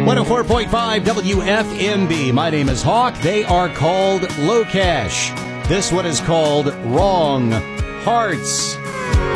104.5 WFMB. My name is Hawk. They are called Low Cash. This one is called Wrong Hearts.